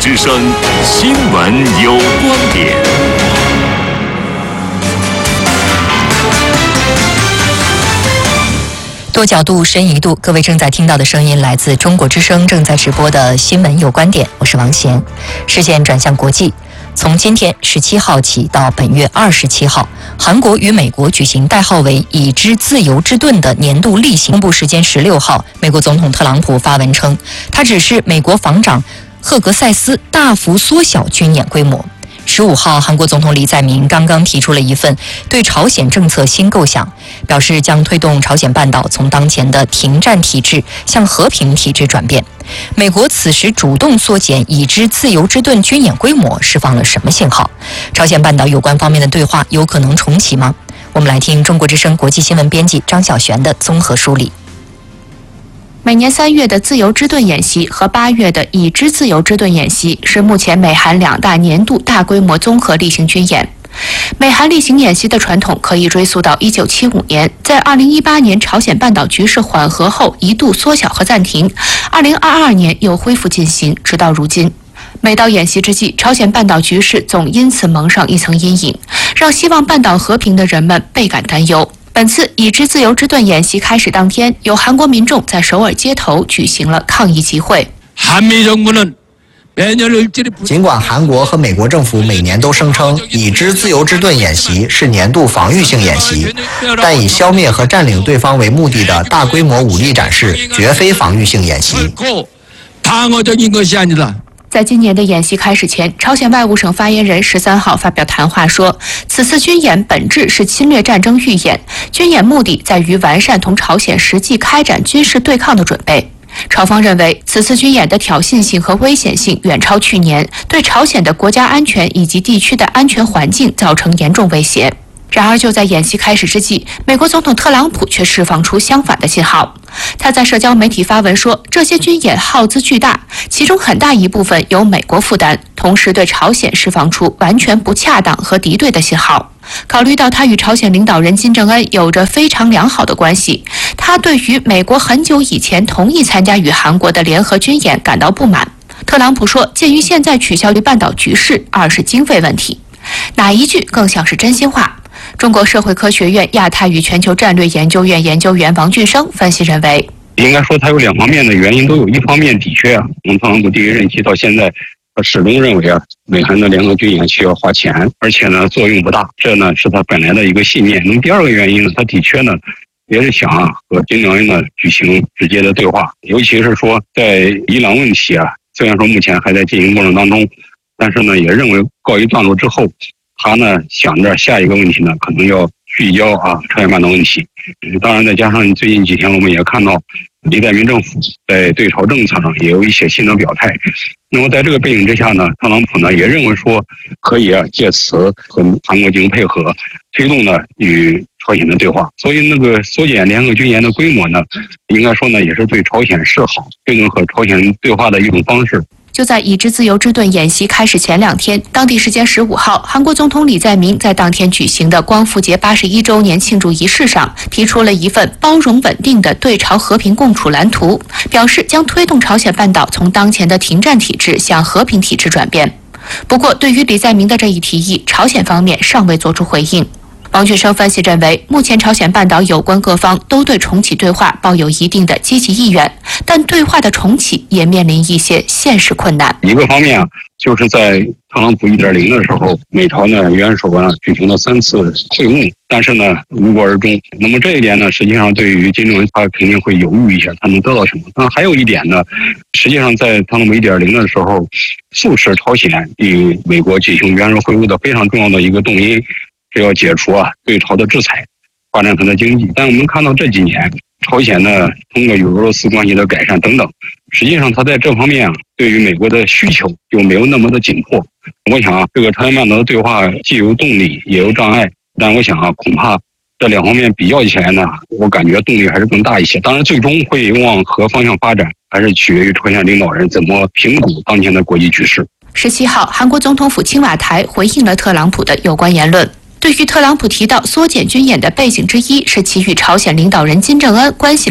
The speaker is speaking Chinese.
之声新闻有观点。 多角度，深一度。各位正在听到的声音来自中国之声正在直播的新闻有观点，我是王贤。视线转向国际，从今天17号起到本月27号，韩国与美国举行代号为“已知自由之盾”的年度例行公布时间。16号，美国总统特朗普发文称，他指示美国防长赫格塞斯大幅缩小军演规模。15号，韩国总统李在明刚刚提出了一份对朝鲜政策新构想，表示将推动朝鲜半岛从当前的停战体制向和平体制转变。美国此时主动缩减已知自由之盾军演规模，释放了什么信号？朝鲜半岛有关方面的对话有可能重启吗？我们来听中国之声国际新闻编辑张晓璇的综合梳理。 每年3月的自由之盾演习和8月的已知自由之盾演习是目前美韩两大年度大规模综合例行军演。美韩例行演习的传统可以追溯到1975年，在2018年朝鲜半岛局势缓和后一度缩小和暂停，2022年又恢复进行，直到如今。每到演习之际，朝鲜半岛局势总因此蒙上一层阴影，让希望半岛和平的人们倍感担忧。本次已知自由之盾演习开始当天，有韩国民众在首尔街头举行了抗议集会。 尽管韩国和美国政府每年都声称已知自由之盾演习是年度防御性演习，但以消灭和占领对方为目的的大规模武力展示绝非防御性演习。 在今年的演习开始前，朝鲜外务省发言人13号发表谈话说，此次军演本质是侵略战争预演，军演目的在于完善同朝鲜实际开展军事对抗的准备。朝方认为，此次军演的挑衅性和危险性远超去年，对朝鲜的国家安全以及地区的安全环境造成严重威胁。然而，就在演习开始之际，美国总统特朗普却释放出相反的信号。他在社交媒体发文说，这些军演耗资巨大，其中很大一部分由美国负担，同时对朝鲜释放出完全不恰当和敌对的信号。考虑到他与朝鲜领导人金正恩有着非常良好的关系，他对于美国很久以前同意参加与韩国的联合军演感到不满。特朗普说，鉴于现在取消于半岛局势，二是经费问题。哪一句更像是真心话？中国社会科学院亚太与全球战略研究院研究员王俊生分析认为， 应该说它有两方面的原因都有。一方面的确从特朗普第一任期到现在，他始终认为美韩的联合军演需要花钱，而且呢作用不大，这呢是他本来的一个信念。那么第二个原因呢，他的确呢也是想和金正恩呢举行直接的对话，尤其是说在伊朗问题虽然说目前还在进行过程当中，但是呢也认为告一段落之后，他呢想着下一个问题呢可能要聚焦朝鲜半岛问题。当然再加上最近几天我们也看到李在明政府在对朝政策上也有一些新的表态。那么在这个背景之下呢，特朗普呢也认为说可以借此和韩国进行配合，推动呢与朝鲜的对话。所以那个缩减联合军演的规模呢，应该说呢也是对朝鲜示好，推动和朝鲜对话的一种方式。 就在已知自由之盾演习开始前2天，当地时间15号，韩国总统李在明在当天举行的光复节81周年庆祝仪式上，提出了一份包容稳定的对朝和平共处蓝图，表示将推动朝鲜半岛从当前的停战体制向和平体制转变。不过，对于李在明的这一提议，朝鲜方面尚未作出回应。王俊生分析认为，目前朝鲜半岛有关各方都对重启对话抱有一定的积极意愿，但对话的重启也面临一些现实困难。 一个方面就是在特朗普1.0的时候，美朝呢元首举行了3次会晤，但是呢无果而终。那么这一点呢，实际上对于金正恩他肯定会犹豫一下，他能得到什么？但还有一点呢，实际上在特朗普1.0的时候，促使朝鲜与美国进行元首会晤的非常重要的一个动因，是要解除对朝的制裁，发展它的经济。但我们看到这几年，朝鲜呢通过与俄罗斯关系的改善等等，实际上它在这方面对于美国的需求就没有那么的紧迫。我想这个朝鲜半岛的对话既有动力也有障碍，但我想恐怕这两方面比较起来呢，我感觉动力还是更大一些。当然最终会往何方向发展，还是取决于朝鲜领导人怎么评估当前的国际局势。 17号，韩国总统府青瓦台回应了特朗普的有关言论。对于特朗普提到缩减军演的背景之一是其与朝鲜领导人金正恩关系